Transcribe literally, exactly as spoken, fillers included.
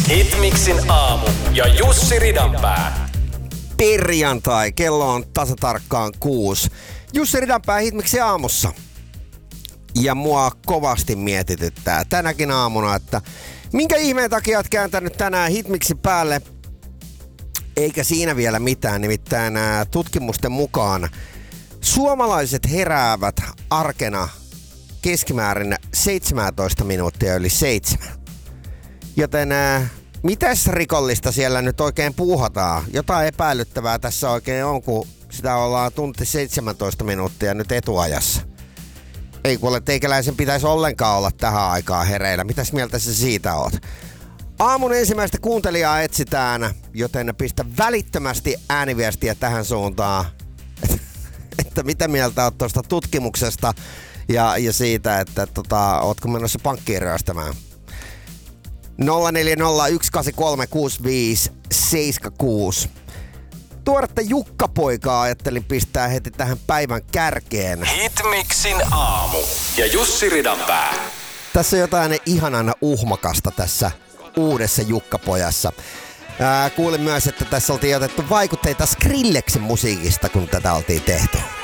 Hitmixin aamu ja Jussi Ridanpää. Perjantai, kello on tasatarkkaan kuusi. Jussi Ridanpää Hitmixin aamussa. Ja mua kovasti mietityttää tänäkin aamuna, että minkä ihmeen takia oot kääntänyt tänään Hitmixin päälle? Eikä siinä vielä mitään, nimittäin tutkimusten mukaan suomalaiset heräävät arkena keskimäärin seitsemäntoista minuuttia yli seitsemän. Joten ää, mitäs rikollista siellä nyt oikein puuhataan? Jotain epäilyttävää tässä oikein on, kun sitä ollaan tunti seitsemäntoista minuuttia nyt etuajassa. Ei kuule, teikäläisen pitäisi ollenkaan olla tähän aikaan hereillä. Mitäs mieltä sä siitä oot? Aamun ensimmäistä kuuntelijaa etsitään, joten pistä välittömästi ääniviestiä tähän suuntaan, että mitä mieltä oot tuosta tutkimuksesta ja, ja siitä, että tota, ootko menossa pankkiin ryöstämään. nolla neljä nolla yksi kahdeksan kolme kuusi viisi seitsemän kuusi. Tuoretta Jukka-poikaa ajattelin pistää heti tähän päivän kärkeen. Hitmixin aamu ja Jussi Ridanpää. Tässä on jotain ihanan uhmakasta tässä uudessa Jukka-pojassa. Ää, kuulin myös, että tässä oltiin otettu vaikutteita Skrillexin musiikista, kun tätä oltiin tehty.